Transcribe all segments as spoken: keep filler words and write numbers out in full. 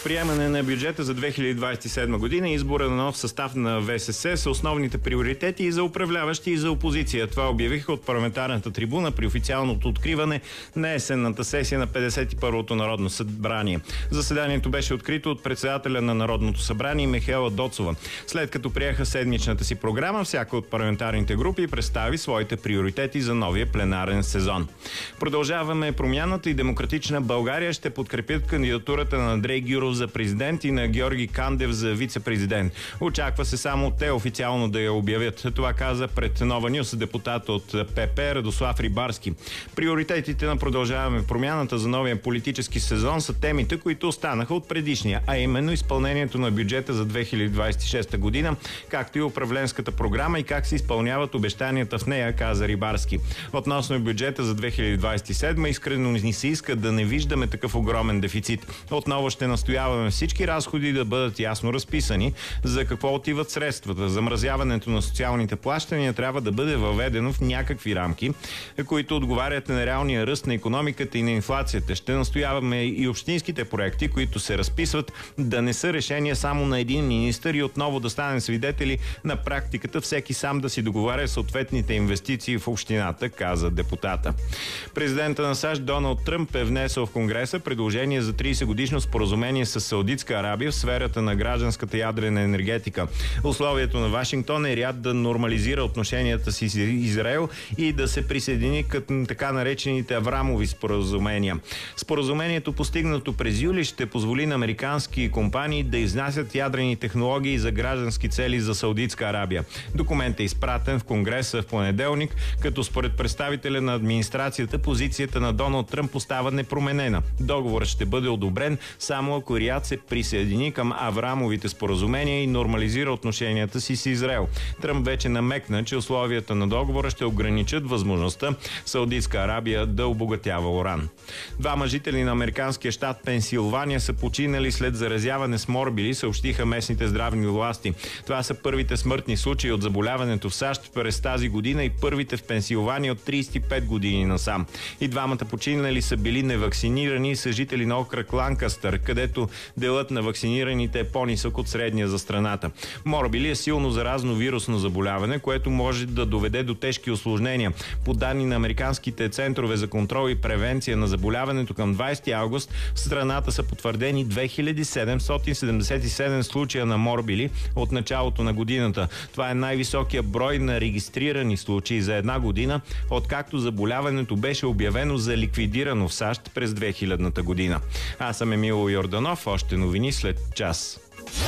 приемане на бюджета за две хиляди двадесет и седма година и избора на нов състав на ВСС са основните приоритети и за управляващи, и за опозиция. Това обявиха от парламентарната трибуна при официалното откриване на есенната сесия на петдесет и първото Народно събрание. Заседанието беше открито от председателя на Народното събрание Михаела Доцова. След като приеха седмичната си програма, всяка от парламентарните групи представи своите приоритети за новия пленарен сезон. Продължаваме промяната и Демократична България ще подкрепят кандидатурата на Андрей Гюров за президент и на Георги Кандев за вице-президент. Очаква се само те официално да я обявят. Това каза пред Нова Нюс депутат от ПП Радослав Рибарски. Приоритетите на Продължаваме промяната за новия политически сезон са темите, които останаха от предишния, а именно изпълнението на бюджета за две хиляди двадесет и шеста година, както и управленската програма и как се изпълняват обещанията в нея, каза Рибарски. Относно бюджета за две хиляди двадесет и седма, искрено ни се иска да не виждаме такъв огромен дефицит. Отново ще настояваме всички разходи да бъдат ясно разписани за какво отиват средствата. Замразяването на социалните плащания трябва да бъде въведено в някакви рамки, които отговарят на реалния ръст на икономиката и на инфлацията. Ще настояваме и общинските проекти, които се разписват, да не са решения само на един министър и отново да станем свидетели на практиката всеки сам да си договаря съответните инвестиции в общината, каза депутата. Президента на САЩ Доналд Тръмп е внесъл в Конгреса предложение за тридесет годишно споразумение с Саудитска Арабия в сферата на гражданската ядрена енергетика. Условието на Вашингтон е Риад да нормализира отношенията си с Израел и да се присъедини към така наречените Аврамови споразумения. Споразумението, постигнато през юли, ще позволи на американски компании да изнасят ядрени технологии за граждански цели за Саудитска Арабия. Документът е изпратен в Конгреса в понеделник, като според представителя на администрацията позицията на Доналд Тръмп остава непроменена. Договорът ще бъде одобрен само ако Риад се присъедини към Аврамовите споразумения и нормализира отношенията си с Израел. Тръмп вече намекна, че условията на договора ще ограничат възможността Саудитска Арабия да обогатява уран. Двама жители на американския щат Пенсилвания са починали след заразяване с морбили, съобщиха местните здравни власти. Това са първите смъртни случаи от заболяването в САЩ през тази година и първите в Пенсилвания от тридесет и пет години насам. И двамата починали са били невакцинирани и са жители на окръг Ланкастър, където делът на вакцинираните е по-нисък от средния за страната. Морбили е силно заразно вирусно заболяване, което може да доведе до тежки усложнения. По данни на американските центрове за контрол и превенция на заболяването към двадесети август в страната са потвърдени две хиляди седемстотин седемдесет и седем случая на морбили от началото на годината. Това е най-високия брой на регистрирани случаи за една година, откакто заболяването беше обявено за ликвидирано в САЩ през две хилядната година. Аз съм Емил Йорданов, още новини след час.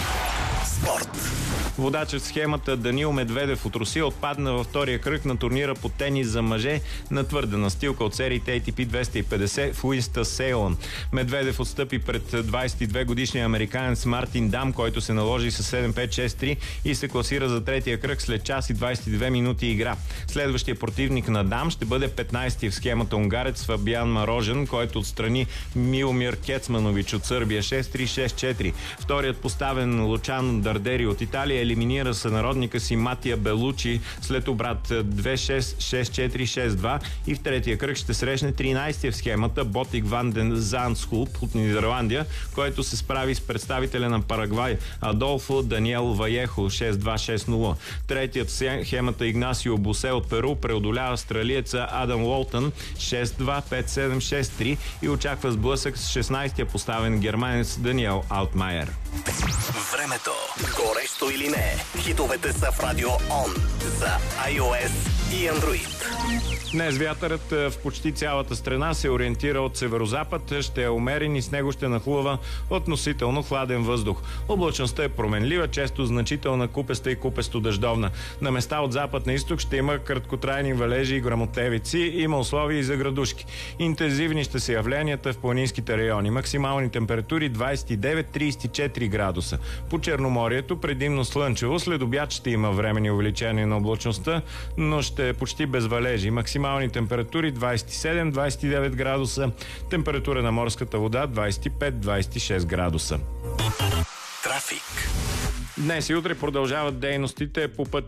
Спорт. Водачът в схемата Даниил Медведев от Русия отпадна във втория кръг на турнира по тенис за мъже на твърда настилка от сериите Ей Ти Пи двеста и петдесет в Уинстън-Сейлън. Медведев отстъпи пред двадесет и две годишния американец Мартин Дам, който се наложи с седем пет шест три и се класира за третия кръг след час и двадесет и две минути игра. Следващия противник на Дам ще бъде петнадесети в схемата унгарец Фабиан Марожен, който отстрани Миломир Кецманович от Сърбия шест три шест четири. Вторият поставен Лучано Дардери от Италия елиминира сънародника си Матия Белучи след обрат две шест шест четири шест два и в третия кръг ще срещне тринадесети в схемата Ботик Ван ден Зандскулп от Нидерландия, който се справи с представителя на Парагвай Адолфо Даниел Ваехо шест два шест нула. Третият в схемата Игнасио Босе от Перу преодолява австралиеца Адам Уолтън шест два пет седем шест три и очаква сблъсък с шестнадесетия поставен германец Даниел Алтмайер. Времето. Горещо или не? Хитовете са в Радио Он за iOS и Android. Днес вятърът в почти цялата страна се ориентира от северозапад, ще е умерен и с него ще нахлува относително хладен въздух. Облачността е променлива, често значителна, купеста и купесто-дъждовна. На места от запад на изток ще има краткотрайни валежи и гръмотевици, има условия и за градушки. Интензивни ще са явленията в планинските райони. Максимални температури двадесет и девет до тридесет и четири градуса. По Черноморието предимно слънчево, след обяд ще има временни увеличения на облачността, но ще е почти без валежи. Максимални температури двадесет и седем до двадесет и девет градуса, температура на морската вода двадесет и пет до двадесет и шест градуса. Трафик. Днес и утре продължават дейностите по път